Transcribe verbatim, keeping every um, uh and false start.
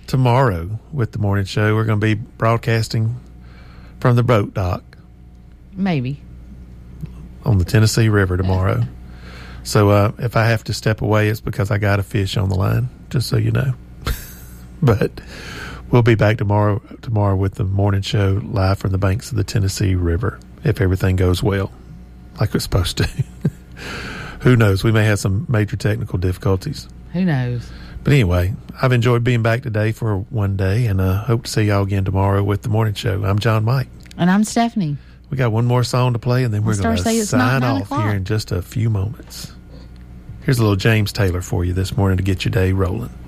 tomorrow with the morning show. We're going to be broadcasting from the boat dock. Maybe. On the Tennessee River tomorrow. So uh, if I have to step away, it's because I got a fish on the line, just so you know. But we'll be back tomorrow tomorrow with the morning show live from the banks of the Tennessee River, if everything goes well, like it's supposed to. Who knows? We may have some major technical difficulties. Who knows? But anyway, I've enjoyed being back today for one day, and I uh, hope to see y'all again tomorrow with the morning show. I'm John Mike. And I'm Stephanie. We got one more song to play, and then we're It's going to Thursday, it's sign not nine off o'clock. here in just a few moments. Here's a little James Taylor for you this morning to get your day rolling.